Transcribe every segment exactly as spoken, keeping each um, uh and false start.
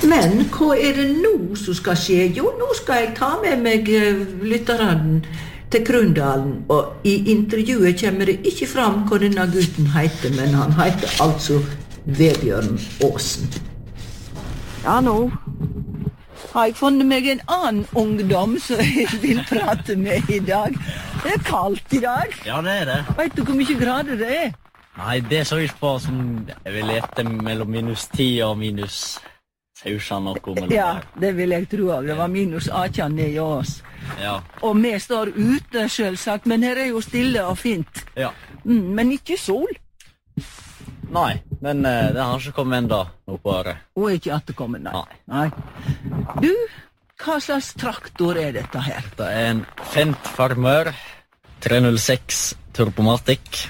Men hva er det nå som skal skje? Jo, nå skal jeg ta med meg lytteren til Krundalen, og i intervjuet kommer det ikke fram hva denne gutten heter, men han heter altså Vebjørn Aasen. Ja, nå har jeg funnet meg en annen ungdom som jeg vil prate med i dag. Det er kaldt i dag. Ja, det er det. Vet du hvor mye grader det er? Nei, det så jeg ikke på som jeg vil lete mellom minus ti og minus Hausan og mellom der. Ja, det vil jeg tro av. Det var minus atten ned i oss. Ja. Og vi står ute, selvsagt, men her er jo stille og fint. Ja. Mm, men ikke sol. Nei, men uh, det har ikke kommet enda noe på det. Og ikke etterkommet, nei. Nei. nei. Du, hva slags traktor er dette her? Det er en Fendt Farmer tre null seks Turbomatic.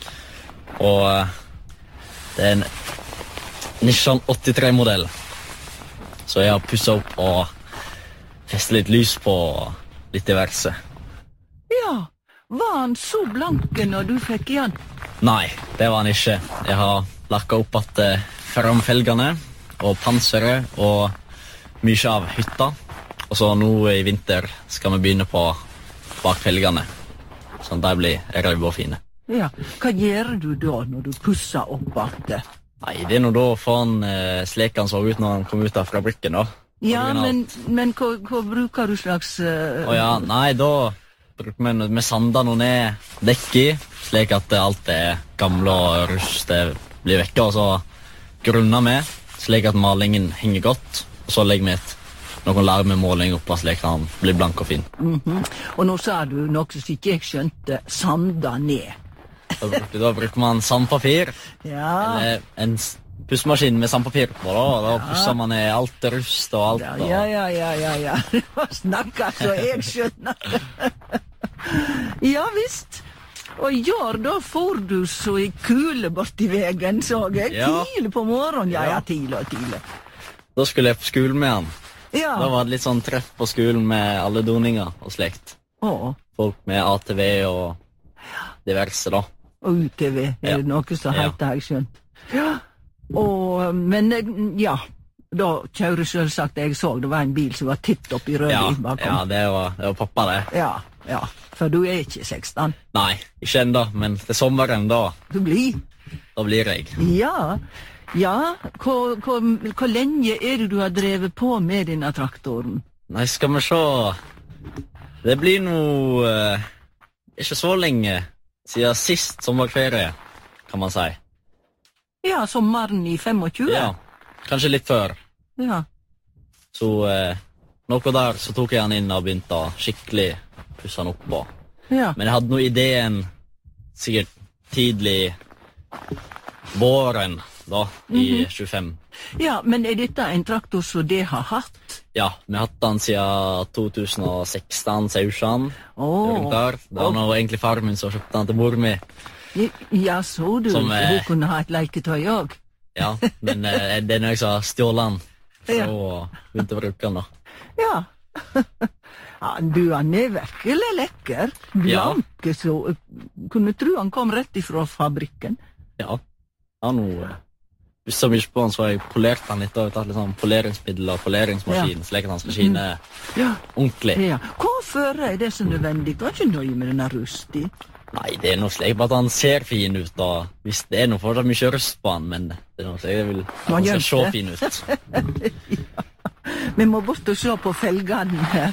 Og uh, det er en Nissan åttitre-modell. Så jeg har pusset opp og festet litt lys på litt diverse. Ja, var han så blanke når du fikk igjen? Nei, det var han ikke. Jeg har lakket opp at uh, framfelgene og panseret og mye av hytta. Og så nå i vinter skal vi begynne på bakfelgene, sånn at de blir røde og fine. Ja, hva gjør du da når du pusser opp at det? Nei, det er nå da for han eh, slik han så ut når han kom ut av fabrikken da. Ja, men, men hva, hva bruker du slags... Uh... Å ja, nei, da bruker vi med sanda noe ned dekk i, slik at alt er gamle og rust, det blir vekke, og så grunner vi, slik at malingen henger godt, og så legger vi et, noen larmemåling opp, slik at han blir blank og fin. Mm-hmm. Og nå sa du noe som ikke jeg skjønte, sanda ned. Da bruker, da bruker man sandpapir, ja. Eller en pussmaskin med sandpapir på, da, og da pusser man ned alt rust og alt. Og... Ja, ja, ja, ja, ja, ja. Snakker så jeg skjønner. Ja, visst. Og i år da får du så i kule bort i vegen, så jeg. Ja. Tidlig på morgenen, ja, Ja. ja, tidlig og tidlig. Da skulle jeg på skolen med han. Ja. Da var det litt sånn treff på skolen med alle doninger og slekt. Å, Folk med A T V og diverse, da. og U T V, er Ja. det noe som Ja. heter, har jeg skjønt. Ja. Og, men, ja, da kjører selvsagt, jeg så, det var en bil som var titt opp i rød Ja, bakom. ja det, var, det var pappa, det. Ja, ja, for du er ikke seksten. Nei, ikke enda, men til sommeren da, Du blir. da blir jeg. Ja, ja, hvor, hvor, hvor lenge er det du har drevet på med denne traktoren? Nei, skal vi se. Det blir noe eh, ikke så lenge siden sist sommerferie, kan man si. Ja, sommeren i tjuefem. Ja, kanskje litt før. Ja. Så eh, noe der så tok jeg han inn og begynte å skikkelig pusse han opp på. Ja. Men jeg hadde noe ideen sikkert tidlig våren da, i tjuefem. Ja, men er dette en traktor som det har hatt? Ja, vi har hatt den siden to tusen og seksten, Sausjan. Åh. Rundt der. Det var nå egentlig far min som kjøpte den til mor mi. Ja, så du, Som, eh, hun kunne ha et leketøy også. Ja, men eh, det er noe som har stjålet den. Ja. Og begynte å bruke den da. Ja. Ja, du, han er virkelig lekker. Blanke, så kunne tro han kom rett ifra fabrikken. Ja, han har Hvis så mye på han, så har jeg polert han litt, og tatt litt sånn poleringsmiddel og poleringsmaskin, slik at han skal skine Ja. ordentlig. Ja. Hvorfor er det så nødvendig? Du er ikke nøye med denne rust i. Nei, det er noe slik bare at han ser fin ut, og hvis det er noe fortsatt mye røst på han, men det er noe slik jeg vil at han skal se fin ut. Ja. Vi må bort og se på felgene her.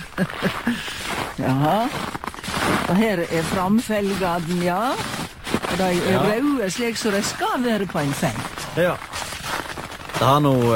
Ja. Og her er framfelgene, ja. Og de er Ja. røde, slik som de skal være på en Fendt. Ja. Det har noe